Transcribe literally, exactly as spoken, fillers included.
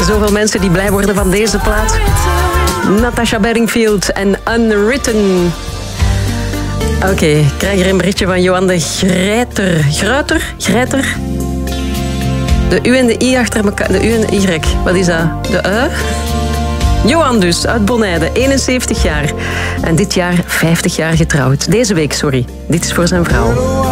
zoveel mensen die blij worden van deze plaat. Natasha Bedingfield en Unwritten. Oké, okay, ik krijg hier een berichtje van Johan de Grijter. Gruiter? Grijter? De U en de I achter elkaar. De U en de Y. Wat is dat? De U? Johan dus, uit Bonijde, eenenzeventig jaar. En dit jaar vijftig jaar getrouwd. Deze week, sorry. Dit is voor zijn vrouw.